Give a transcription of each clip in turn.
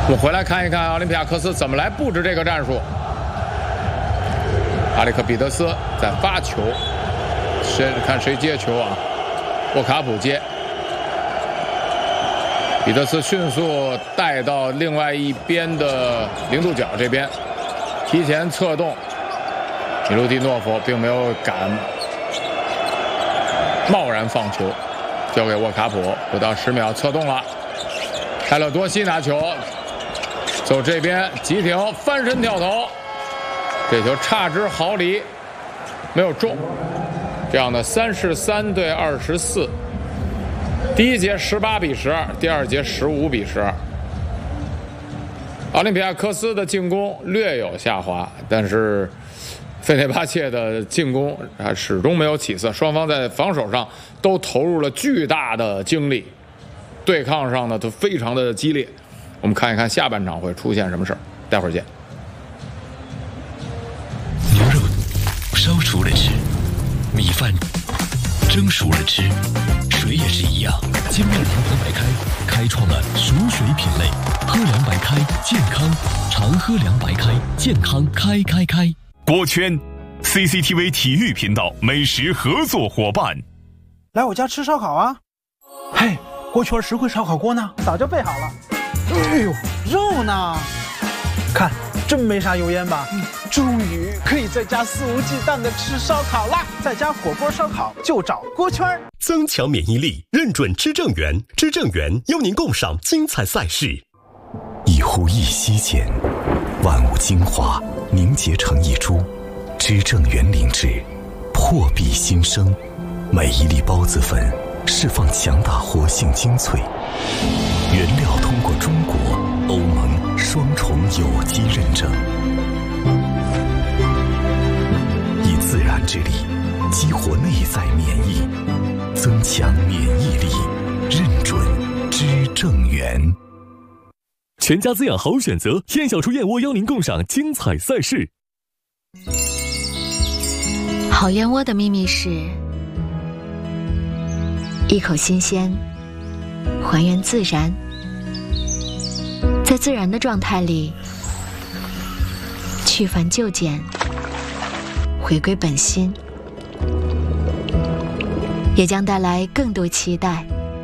我们回来看一看奥林匹亚克斯怎么来布置这个战术。阿里克彼得斯在发球，看谁接球啊？沃卡普接，彼得斯迅速带到另外一边的零度角这边，提前策动。米卢蒂诺夫并没有敢贸然放球，交给沃卡普，不到10秒策动了。泰勒多西拿球，走这边急停翻身跳投，这球差之毫厘，没有中。这样的33对24，第一节18比12，第二节15比12。奥林匹亚科斯的进攻略有下滑，但是费内巴切的进攻始终没有起色，双方在防守上都投入了巨大的精力，对抗上呢都非常的激烈。我们看一看下半场会出现什么事儿，待会儿见。 牛肉烧熟了吃，米饭蒸熟了吃，水也是一样。金麦阳光白开开创了熟水品类，喝凉白开健康，常喝凉白开健康开。 锅圈 CCTV 体育频道美食合作伙伴。 来我家吃烧烤啊！嘿，锅圈实惠烧烤锅呢？早就备好了。哎呦，肉呢？看，真没啥油烟吧？终于可以在家肆无忌惮的吃烧烤啦！在家火锅烧烤就找锅圈。 增强免疫力，认准知正源。知正源邀您共赏精彩赛事。一呼一吸间，万物精华凝结成一株。知正源灵芝，破壁新生。每一粒孢子粉释放强大活性精粹，原料通过中国、欧盟双重有机认证，以自然之力激活内在免疫，增强免疫力，认准知正源。 全家滋养好选择，燕小厨燕窝邀您共赏精彩赛事。 好燕窝的秘密是一口新鲜，还原自然，在自然的状态里去繁就简，回归本心，也将带来更多期待。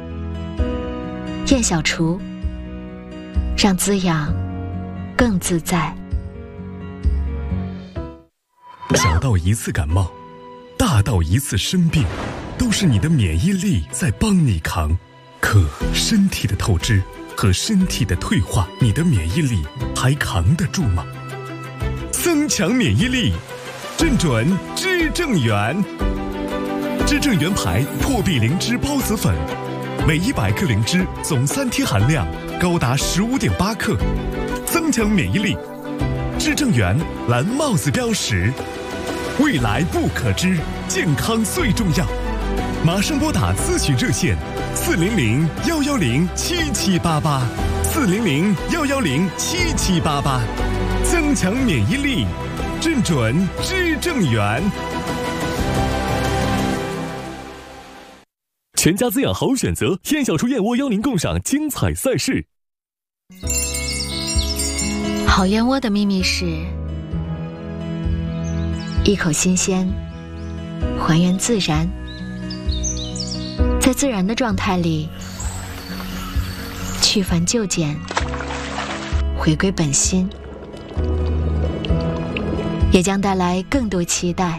燕小厨，让滋养更自在。 小到一次感冒，大到一次生病，都是你的免疫力在帮你扛。可身体的透支和身体的退化，你的免疫力还扛得住吗？增强免疫力，认准知正源。知正源牌破壁灵芝孢子粉，每100克灵芝总3天含量高达15.8克，增强免疫力。知正源蓝帽子标识，未来不可知，健康最重要。马上拨打咨询热线400-110-7788，400-110-7788，增强免疫力，认准知正源。全家滋养好选择，燕小厨燕窝邀您共赏精彩赛事。 好燕窝的秘密是一口新鲜，还原自然，在自然的状态里去繁就简，回归本心，也将带来更多期待。